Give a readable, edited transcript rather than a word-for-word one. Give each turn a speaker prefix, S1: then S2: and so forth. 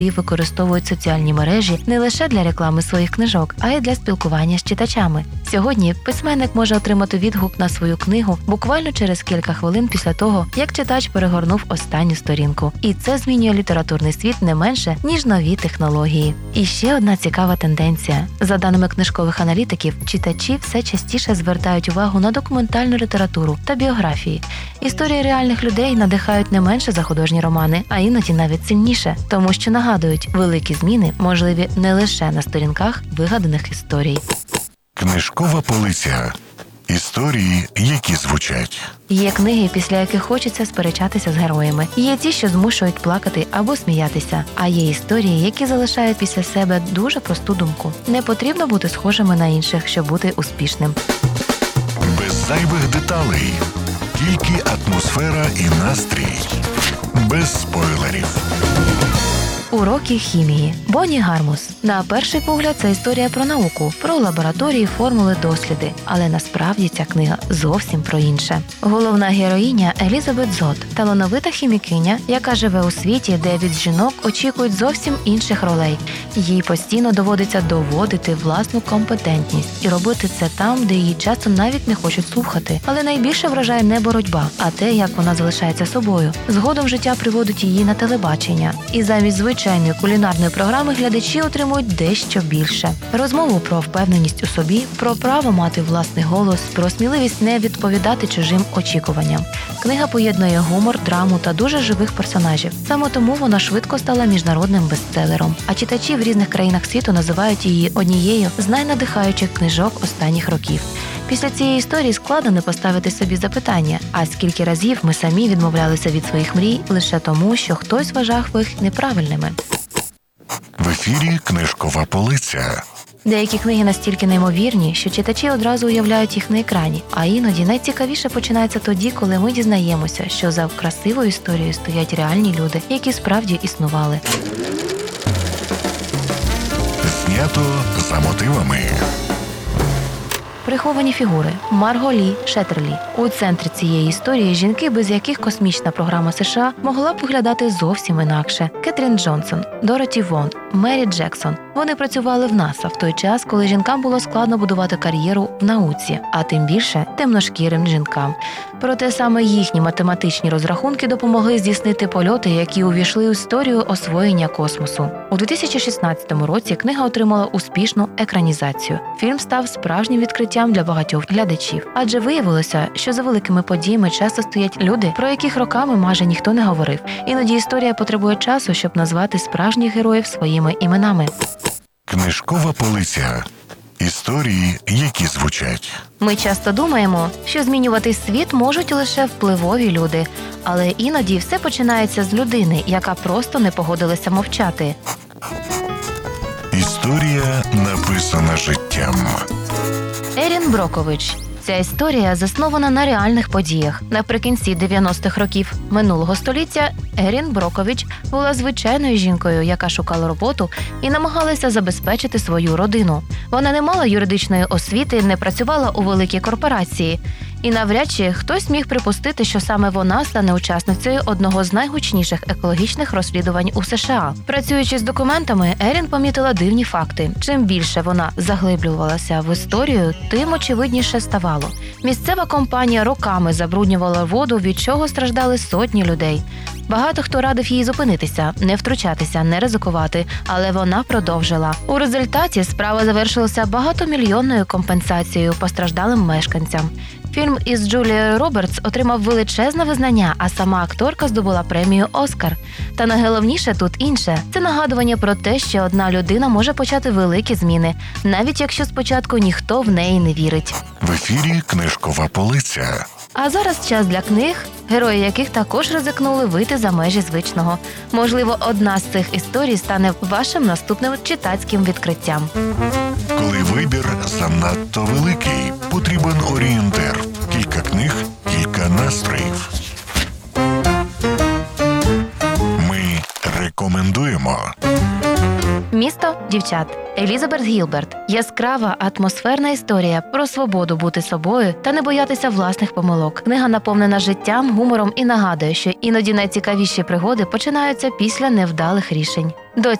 S1: використовують соціальні мережі не лише для реклами своїх книжок, а й для спілкування з читачами. Сьогодні письменник може отримати відгук на свою книгу буквально через кілька хвилин після того, як читач перегорнув останню сторінку. І це змінює літературний світ не менше, ніж нові технології. І ще одна цікава тенденція. За даними книжкових аналітиків, читачі все частіше звертають увагу на документальну літературу та біографії. Історії реальних людей надихають не менше за художні романи, а іноді навіть сильніше, тому що нагадують, великі зміни можливі не лише на сторінках вигаданих історій.
S2: Книжкова полиця. Історії, які звучать.
S1: Є книги, після яких хочеться сперечатися з героями. Є ті, що змушують плакати або сміятися. А є історії, які залишають після себе дуже просту думку. Не потрібно бути схожими на інших, щоб бути успішним.
S2: Без зайвих деталей. Тільки атмосфера і настрій. Без спойлерів.
S1: Уроки хімії. Бонні Гармус. На перший погляд, це історія про науку, про лабораторії, формули, досліди. Але насправді ця книга зовсім про інше. Головна героїня Елізабет Зод – талановита хімікиня, яка живе у світі, де від жінок очікують зовсім інших ролей. Їй постійно доводиться доводити власну компетентність і робити це там, де її часто навіть не хочуть слухати. Але найбільше вражає не боротьба, а те, як вона залишається собою. Згодом життя приводить її на телебачення. І замість звичайної кулінарної програми глядачі отримують дещо більше. Розмову про впевненість у собі, про право мати власний голос, про сміливість не відповідати чужим очікуванням. Книга поєднує гумор, драму та дуже живих персонажів. Саме тому вона швидко стала міжнародним бестселером. А читачі в різних країнах світу називають її однією з найнадихаючих книжок останніх років. Після цієї історії складно не поставити собі запитання, а скільки разів ми самі відмовлялися від своїх мрій лише тому, що хтось вважав їх неправильними.
S2: В ефірі книжкова полиця.
S1: Деякі книги настільки неймовірні, що читачі одразу уявляють їх на екрані. А іноді найцікавіше починається тоді, коли ми дізнаємося, що за красивою історією стоять реальні люди, які справді існували.
S2: Знято за мотивами.
S1: Приховані фігури. Марго Лі Шеттерлі. У центрі цієї історії жінки, без яких космічна програма США могла б виглядати зовсім інакше. Кетрін Джонсон, Дороті Вон, Мері Джексон. Вони працювали в НАСА в той час, коли жінкам було складно будувати кар'єру в науці, а тим більше темношкірим жінкам. Проте саме їхні математичні розрахунки допомогли здійснити польоти, які увійшли в історію освоєння космосу. У 2016 році книга отримала успішну екранізацію. Фільм став справжнім відкриттям для багатьох глядачів. Адже виявилося, що за великими подіями часто стоять люди, про яких роками майже ніхто не говорив. Іноді історія потребує часу, щоб назвати справжніх героїв своїми іменами.
S2: Книжкова полиця. Історії, які звучать.
S1: Ми часто думаємо, що змінювати світ можуть лише впливові люди. Але іноді все починається з людини, яка просто не погодилася мовчати.
S2: Історія, написана життям.
S1: Ерін Брокович. Ця історія заснована на реальних подіях. Наприкінці 90-х років минулого століття Ерін Брокович була звичайною жінкою, яка шукала роботу і намагалася забезпечити свою родину. Вона не мала юридичної освіти, не працювала у великій корпорації. І навряд чи хтось міг припустити, що саме вона стане учасницею одного з найгучніших екологічних розслідувань у США. Працюючи з документами, Ерін помітила дивні факти. Чим більше вона заглиблювалася в історію, тим очевидніше ставало. Місцева компанія роками забруднювала воду, від чого страждали сотні людей. Багато хто радив їй зупинитися, не втручатися, не ризикувати, але вона продовжила. У результаті справа завершилася багатомільйонною компенсацією постраждалим мешканцям. Фільм із Джулією Робертс отримав величезне визнання, а сама акторка здобула премію «Оскар». Та найголовніше тут інше – це нагадування про те, що одна людина може почати великі зміни, навіть якщо спочатку ніхто в неї не вірить.
S2: В ефірі книжкова полиця.
S1: А зараз час для книг, герої яких також ризикнули вийти за межі звичного. Можливо, одна з цих історій стане вашим наступним читацьким відкриттям.
S2: Коли вибір занадто великий, потрібен орієнтир. Кілька книг, кілька настроїв. Ми рекомендуємо.
S1: Місто дівчат. Елізабет Гілберт. Яскрава, атмосферна історія про свободу бути собою та не боятися власних помилок. Книга наповнена життям, гумором і нагадує, що іноді найцікавіші пригоди починаються після невдалих рішень. До